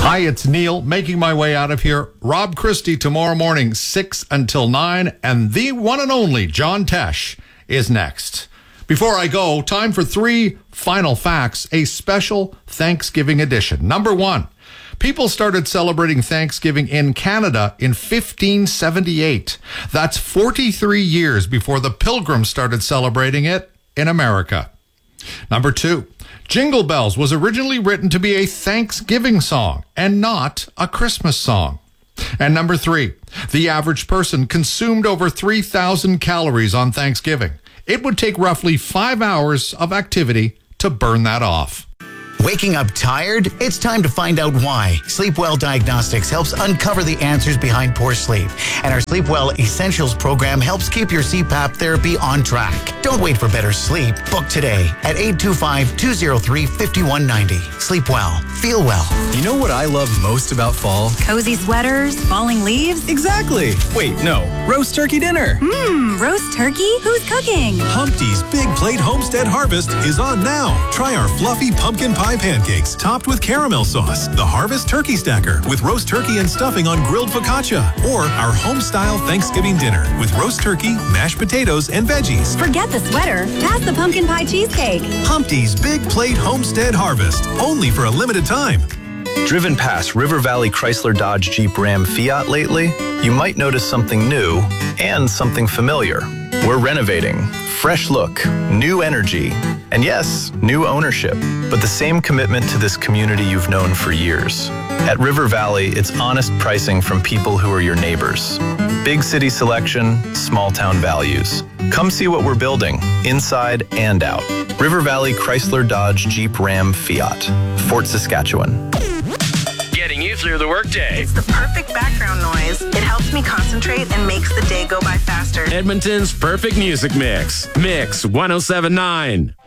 Hi, it's Neil, making my way out of here. Rob Christie tomorrow morning, 6 until 9, and the one and only John Tesh is next. Before I go, time for 3 final facts, a special Thanksgiving edition. Number 1, people started celebrating Thanksgiving in Canada in 1578. That's 43 years before the Pilgrims started celebrating it in America. Number 2, Jingle Bells was originally written to be a Thanksgiving song and not a Christmas song. And number 3, the average person consumed over 3,000 calories on Thanksgiving. It would take roughly 5 hours of activity to burn that off. Waking up tired? It's time to find out why. Sleepwell Diagnostics helps uncover the answers behind poor sleep. And our Sleepwell Essentials program helps keep your CPAP therapy on track. Don't wait for better sleep. Book today at 825-203-5190. Sleep well. Feel well. You know what I love most about fall? Cozy sweaters, falling leaves. Exactly. Wait, no. Roast turkey dinner. Roast turkey? Who's cooking? Humpty's Big Plate Homestead Harvest is on now. Try our fluffy pumpkin pie pancakes topped with caramel sauce, the Harvest Turkey Stacker with roast turkey and stuffing on grilled focaccia, or our home-style Thanksgiving dinner with roast turkey, mashed potatoes, and veggies. Forget the sweater. Pass the pumpkin pie cheesecake. Humpty's Big Plate Homestead Harvest, only for a limited time. Driven past River Valley Chrysler Dodge Jeep Ram Fiat lately? You might notice something new and something familiar. We're renovating. Fresh look, new energy, and yes, new ownership, but the same commitment to this community you've known for years. At River Valley, it's honest pricing from people who are your neighbors. Big city selection, small town values. Come see what we're building, inside and out. River Valley Chrysler Dodge Jeep Ram Fiat, Fort Saskatchewan. Getting you through the workday. It's the perfect background noise. It helps me concentrate and makes the day go by faster. Edmonton's perfect music mix. Mix 107.9.